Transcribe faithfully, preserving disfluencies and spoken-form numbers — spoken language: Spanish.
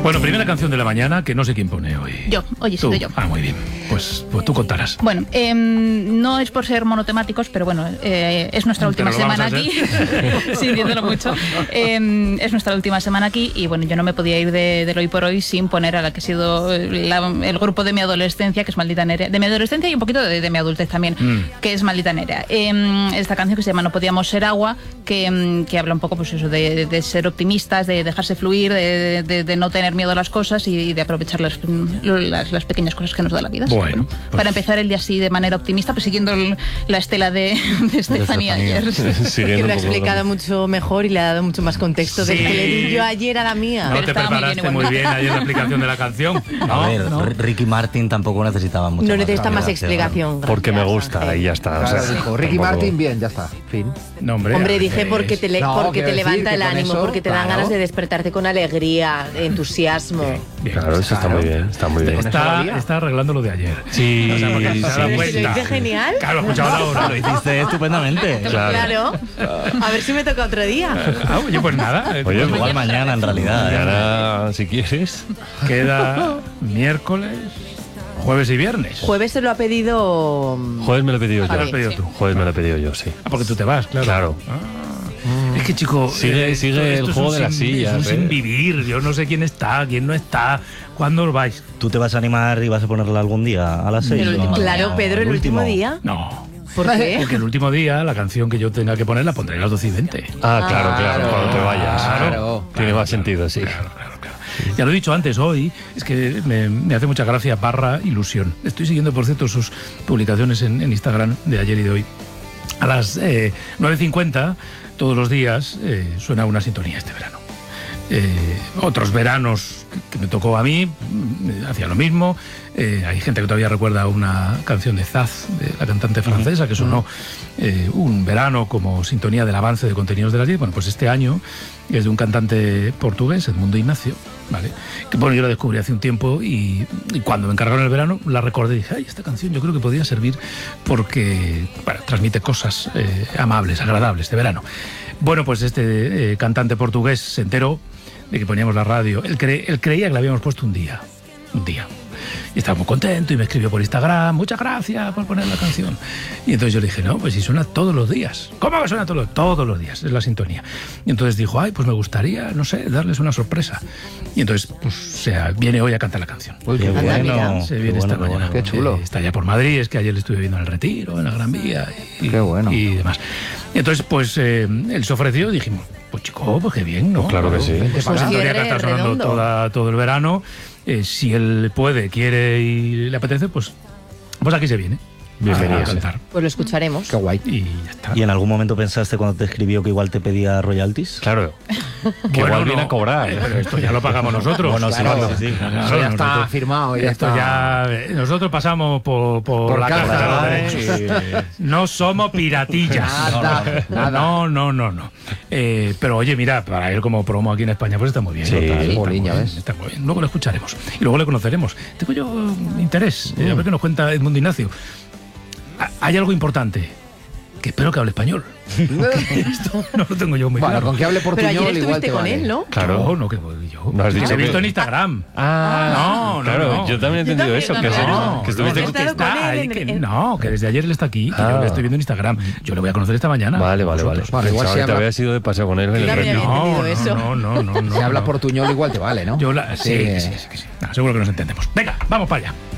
Bueno, primera canción de la mañana, que no sé quién pone hoy. Yo, oye, ¿Tú? soy yo. Ah, muy bien. Pues, pues tú contarás. Bueno, eh, no es por ser monotemáticos, pero bueno, eh, es nuestra última Pero lo vamos semana a aquí, sintiéndolo mucho. Eh, es nuestra última semana aquí y bueno, yo no me podía ir de, del hoy por hoy sin poner a la que ha sido la, el grupo de mi adolescencia, que es Maldita Nerea. De mi adolescencia y un poquito de, de mi adultez también, mm. que es Maldita Nerea. Eh, esta canción que se llama No podíamos ser agua, que, que habla un poco pues eso de, de, de ser optimistas, de dejarse fluir, de, de, de no tener miedo a las cosas y de aprovechar las, las, las pequeñas cosas que nos da la vida. Bueno, pues, para empezar el día así de manera optimista, pues siguiendo el, la estela de, de Estefanía ayer. Que lo ha explicado mucho mejor y le ha dado mucho más contexto sí. del que le di yo ayer a la mía. No Pero te preparaste muy bien, muy bien ayer la explicación de la canción. No, a ver, no. Ricky Martin tampoco necesitaba mucho. No necesita más explicación. Porque me gusta y ya está. Claro, o sea, dijo, Ricky tampoco... Martin, bien, ya está. Fin. No, hombre, Hombre, dije porque te, le, no, porque te decir levanta que el con ánimo, eso, porque te dan claro. ganas de despertarte con alegría, entusiasmo. Bien, Claro, eso está Claro. muy bien, está muy bien. Está, está arreglando lo de ayer. Sí, O sea, porque se ha dado sí, cuenta. ¿Lo hice genial? Claro, escuchaba la hora. Lo hiciste estupendamente. Claro. A ver si me toca otro día. Ah, oye, pues nada. Oye, Igual mañana, en realidad. Y ¿eh? ahora, si quieres. Queda miércoles, jueves y viernes. Jueves se lo ha pedido... Jueves me lo he pedido ¿Te lo has yo. pedido sí. tú? Jueves me lo he pedido yo, sí. Ah, porque tú te vas, claro. Claro. Ah. Es que, chico... Sigue- eh, sigue el es juego un de las sin- sillas, Es un ¿eh? sin vivir. Yo no sé quién está, quién no está. ¿Cuándo os vais? ¿Tú te vas a animar y vas a ponerla algún día a las seis? El último No, Claro, no, Pedro, el último día. No. ¿Por qué? Porque el último día, la canción que yo tenga que poner, la pondré a las doce y veinte. Ah, claro, claro, Claro. cuando te vayas. Claro. Tiene más sentido, sí. Claro, claro, claro. Ya lo he dicho antes, hoy es que me, me hace mucha gracia barra ilusión. Estoy siguiendo, por cierto, sus publicaciones en, en Instagram de ayer y de hoy. A las eh, nueve cincuenta, todos los días, eh, suena una sintonía este verano. Eh, otros veranos que me tocó a mí, eh, hacía lo mismo. Eh, hay gente que todavía recuerda una canción de Zaz, de la cantante francesa, que sonó eh, un verano como sintonía del avance de contenidos de las diez. Bueno, pues este año es de un cantante portugués, Edmundo Ignacio, ¿vale? Que bueno, yo la descubrí hace un tiempo y, y cuando me encargaron el verano la recordé y dije, ay, esta canción yo creo que podría servir porque bueno, transmite cosas eh, amables, agradables de verano. Bueno, pues este eh, cantante portugués se enteró de que poníamos la radio. Él, cre él creía que la habíamos puesto un día, un día. Y estaba muy contento y me escribió por Instagram, muchas gracias por poner la canción. Y entonces yo le dije, no, pues si suena todos los días. ¿Cómo que suena todos los, todos los días? Es la sintonía. Y entonces dijo, ay, pues me gustaría, no sé, darles una sorpresa. Y entonces, pues, o sea, viene hoy a cantar la canción. Uy, Qué qué Anda, bueno. mira. Se qué viene bueno, esta qué mañana. bueno. Qué chulo. Eh, está allá por Madrid, es que ayer le estuve viendo en el Retiro, en la Gran Vía y, Qué bueno. y demás. Y entonces, pues, eh, él se ofreció y dijimos, pues chico, pues qué bien, ¿no? Pues claro que sí. Pues Pues una historia cierre que está sonando redondo. toda, todo el verano. Eh, si él puede, quiere y le apetece, pues, pues aquí se viene. Bienvenido, A sí. cantar. Pues lo escucharemos. Qué guay. Y ya está. ¿Y en algún momento pensaste cuando te escribió que igual te pedía royalties? Claro. Que Bueno, igual viene no, a cobrar. eh, Pero esto ya lo pagamos nosotros. Bueno, sí, Claro. sí, sí. Claro, Eso ya está nosotros- firmado. Ya Esto está. ya. eh, Nosotros pasamos por, por, Por la caja, caja de los ¿eh? derechos. No somos piratillas. Nada, nada. No, no, no, no. Eh, pero oye, mira, para él como promo aquí en España, pues está muy bien. Sí, Total, está, jolín, muy ya bien ves. está muy bien. Luego lo escucharemos. Y luego le conoceremos. Tengo yo interés. eh, a ver qué nos cuenta Edmundo Ignacio. Ah, hay algo importante. Que espero que hable español. Esto no lo tengo yo muy Bueno, claro. con que hable Pero portuñol ayer igual estuviste te con vale. él, ¿no? Claro. No, no, que voy yo. No has dicho Os he que- visto en Instagram. Ah, No, no, claro, no. yo también he entendido Yo eso. también, Que, también. se- No, que estuviste no, con- he estado con Está él ahí, en- que- en- no, que desde ayer él está aquí, que Ah. yo le estoy viendo en Instagram. Yo le voy a conocer esta mañana. Vale, vale, vale. Vosotros. Bueno, igual Pensaba si que te habla- habías ido de paseo con él en el también retiro. había No, entendido eso. no, no, no, no. Si habla no. portuñol igual te vale, ¿no? Yo la, sí, Sí. sí, sí, sí, sí. No, seguro que nos entendemos. Venga, vamos para allá.